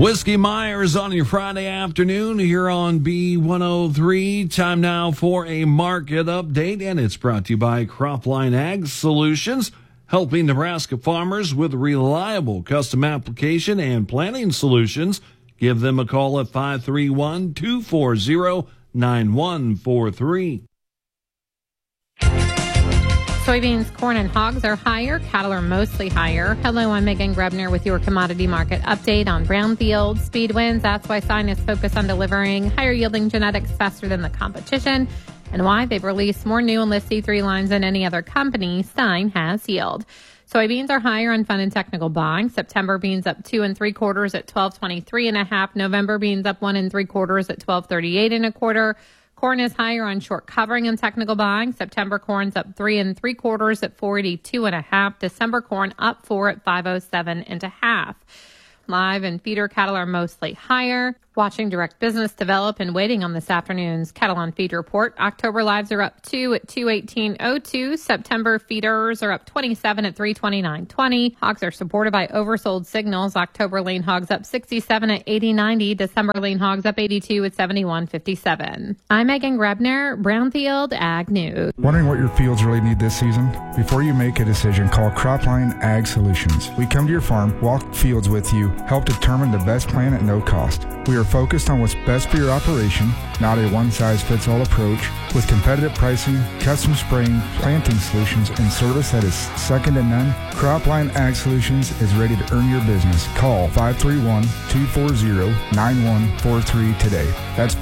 Whiskey Myers on your Friday afternoon here on B103. Time now for a market update, and it's brought to you by Cropline Ag Solutions, helping Nebraska farmers with reliable custom application and planting solutions. Give them a call at 531-240-9143. Soybeans, corn, and hogs are higher. Cattle are mostly higher. Hello, I'm Megan Grebner with your commodity market update on brownfield speed wins. That's why Stein is focused on delivering higher yielding genetics faster than the competition, and why they've released more new Enlist C3 lines than any other company. Stein has yield. Soybeans are higher on fun and technical buying. September beans up 2 3/4 at 12.23.5. November beans up 1 3/4 at 12.38 1/4. Corn is higher on short covering and technical buying. September corn's up 3 3/4 at 4.82.5. December corn up 4 at 5.07.5. Live and feeder cattle are mostly higher. Watching direct business develop and waiting on this afternoon's cattle on feed report. October lives are up 2 at 218.02. September feeders are up 27 at 329.20. Hogs are supported by oversold signals. October lean hogs up 67 at 80.90. December lean hogs up 82 at 71.57. I'm Megan Grebner, Brownfield Ag News. Wondering what your fields really need this season? Before you make a decision, call Cropline Ag Solutions. We come to your farm, walk fields with you, help determine the best plan at no cost. We are focused on what's best for your operation, not a one-size-fits-all approach, with competitive pricing, custom spraying, planting solutions, and service that is second to none. Cropline Ag Solutions is ready to earn your business. Call 531-240-9143 today. That's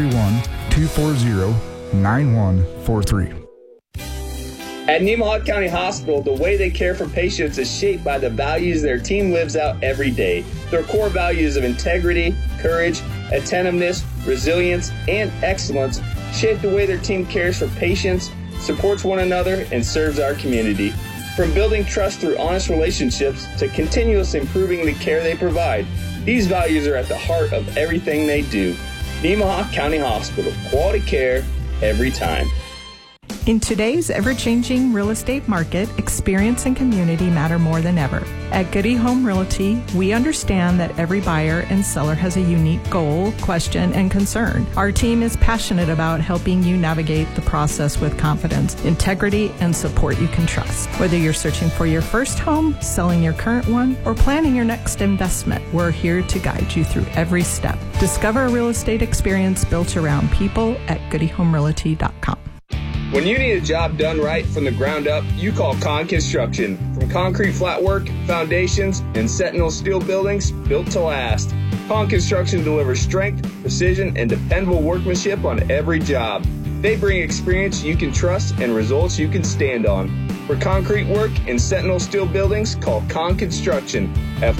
531-240-9143. At Nemaha County Hospital, the way they care for patients is shaped by the values their team lives out every day. Their core values of integrity, courage, attentiveness, resilience, and excellence shape the way their team cares for patients, supports one another, and serves our community. From building trust through honest relationships to continuously improving the care they provide, these values are at the heart of everything they do. Nemaha County Hospital, quality care every time. In today's ever-changing real estate market, experience and community matter more than ever. At Goody Home Realty, we understand that every buyer and seller has a unique goal, question, and concern. Our team is passionate about helping you navigate the process with confidence, integrity, and support you can trust. Whether you're searching for your first home, selling your current one, or planning your next investment, we're here to guide you through every step. Discover a real estate experience built around people at goodyhomerealty.com. When you need a job done right from the ground up, you call Con Construction. From concrete flat work, foundations, and Sentinel steel buildings built to last. Con Construction delivers strength, precision, and dependable workmanship on every job. They bring experience you can trust and results you can stand on. For concrete work and Sentinel steel buildings, call Con Construction at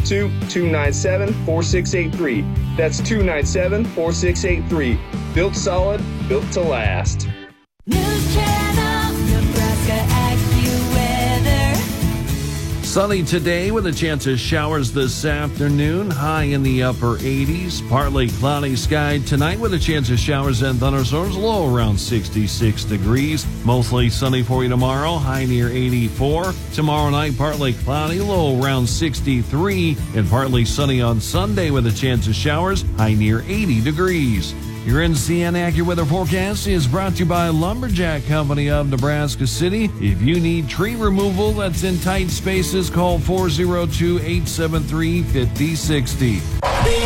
402-297-4683. That's 297-4683. Built solid, built to last. News Channel, Nebraska AccuWeather. Sunny today with a chance of showers this afternoon. High in the upper 80s. Partly cloudy sky tonight with a chance of showers and thunderstorms. Low around 66 degrees. Mostly sunny for you tomorrow. High near 84. Tomorrow night partly cloudy. Low around 63. And partly sunny on Sunday with a chance of showers. High near 80 degrees. Your NCN AccuWeather forecast is brought to you by Lumberjack Company of Nebraska City. If you need tree removal that's in tight spaces, call 402-873-5060.